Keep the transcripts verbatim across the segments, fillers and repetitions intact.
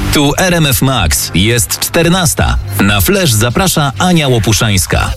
Tu R M F Max. Jest czternasta. Na Flash zaprasza Ania Łopuszańska.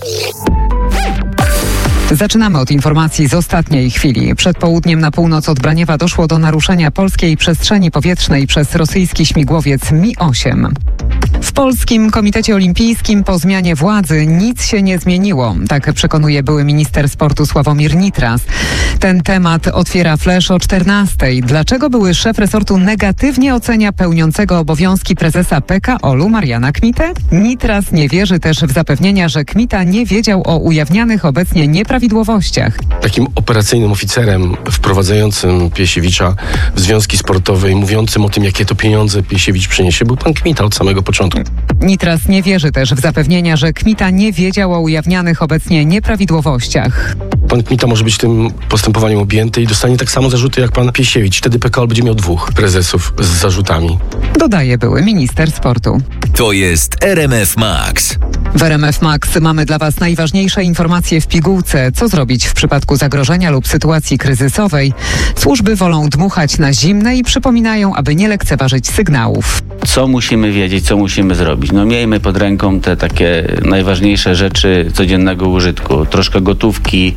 Zaczynamy od informacji z ostatniej chwili. Przed południem na północ od Braniewa doszło do naruszenia polskiej przestrzeni powietrznej przez rosyjski śmigłowiec Mi osiem. W Polskim Komitecie Olimpijskim po zmianie władzy nic się nie zmieniło. Tak przekonuje były minister sportu Sławomir Nitras. Ten temat otwiera Flash o czternastej. Dlaczego były szef resortu negatywnie ocenia pełniącego obowiązki prezesa P K O L u Mariana Kmitę? Nitras nie wierzy też w zapewnienia, że Kmita nie wiedział o ujawnianych obecnie nieprawidłowościach. Takim operacyjnym oficerem wprowadzającym Piesiewicza w związki sportowe i mówiącym o tym, jakie to pieniądze Piesiewicz przyniesie, był pan Kmita od samego początku. Nitras nie wierzy też w zapewnienia, że Kmita nie wiedział o ujawnianych obecnie nieprawidłowościach. Pan Kmita może być tym postępowaniem objęty i dostanie tak samo zarzuty jak pan Piesiewicz. Wtedy P K O L będzie miał dwóch prezesów z zarzutami. Dodaje były minister sportu. To jest R M F Max. W R M F Max mamy dla Was najważniejsze informacje w pigułce. Co zrobić w przypadku zagrożenia lub sytuacji kryzysowej? Służby wolą dmuchać na zimne i przypominają, aby nie lekceważyć sygnałów. Co musimy wiedzieć, co musimy zrobić? No miejmy pod ręką te takie najważniejsze rzeczy codziennego użytku. Troszkę gotówki,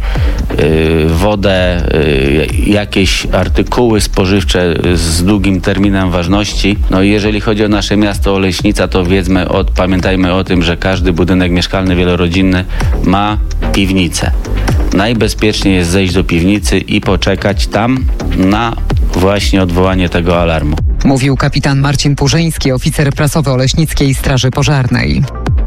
yy, wodę, yy, jakieś artykuły spożywcze z długim terminem ważności. No i jeżeli chodzi o nasze miasto Oleśnica, to wiedzmy, od, pamiętajmy o tym, że każdy budynek mieszkalny wielorodzinny ma piwnicę. Najbezpieczniej jest zejść do piwnicy i poczekać tam na właśnie odwołanie tego alarmu. Mówił kapitan Marcin Purzyński, oficer prasowy Oleśnickiej Straży Pożarnej.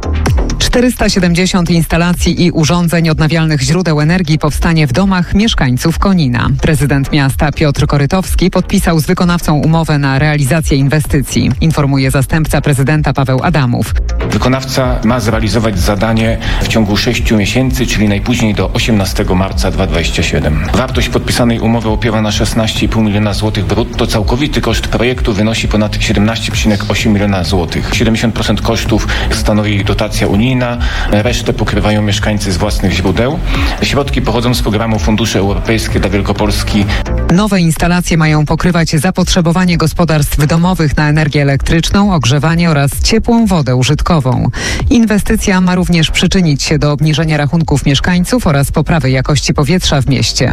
czterysta siedemdziesiąt instalacji i urządzeń odnawialnych źródeł energii powstanie w domach mieszkańców Konina. Prezydent miasta Piotr Korytowski podpisał z wykonawcą umowę na realizację inwestycji, informuje zastępca prezydenta Paweł Adamów. Wykonawca ma zrealizować zadanie w ciągu sześciu miesięcy, czyli najpóźniej do osiemnastego marca dwa tysiące dwudziestego siódmego. Wartość podpisanej umowy opiewa na szesnaście i pół miliona złotych brutto. Całkowity koszt projektu wynosi ponad siedemnaście przecinek osiem miliona złotych. siedemdziesiąt procent kosztów stanowi dotacja unijna, resztę pokrywają mieszkańcy z własnych źródeł. Środki pochodzą z programu Fundusze Europejskie dla Wielkopolski. Nowe instalacje mają pokrywać zapotrzebowanie gospodarstw domowych na energię elektryczną, ogrzewanie oraz ciepłą wodę użytkową. Inwestycja ma również przyczynić się do obniżenia rachunków mieszkańców oraz poprawy jakości powietrza w mieście.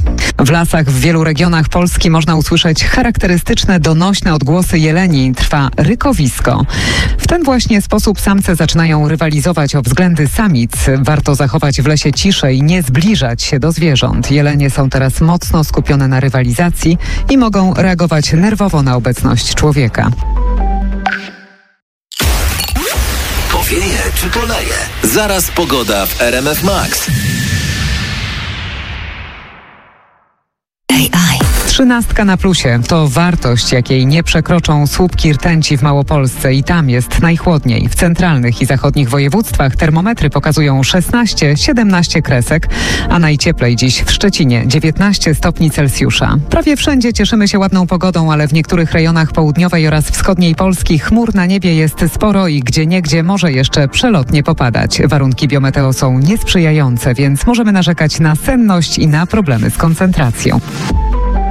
W lasach w wielu regionach Polski można usłyszeć charakterystyczne, donośne odgłosy jeleni. Trwa rykowisko. W ten właśnie sposób samce zaczynają rywalizować o względy samic. Warto zachować w lesie ciszę i nie zbliżać się do zwierząt. Jelenie są teraz mocno skupione na rywalizacji i mogą reagować nerwowo na obecność człowieka. Powieje czy poleje? Zaraz pogoda w R M F Max. Trzynastka na plusie to wartość, jakiej nie przekroczą słupki rtęci w Małopolsce i tam jest najchłodniej. W centralnych i zachodnich województwach termometry pokazują szesnaście siedemnaście kresek, a najcieplej dziś w Szczecinie dziewiętnaście stopni Celsjusza. Prawie wszędzie cieszymy się ładną pogodą, ale w niektórych rejonach południowej oraz wschodniej Polski chmur na niebie jest sporo i gdzieniegdzie może jeszcze przelotnie popadać. Warunki biometeo są niesprzyjające, więc możemy narzekać na senność i na problemy z koncentracją.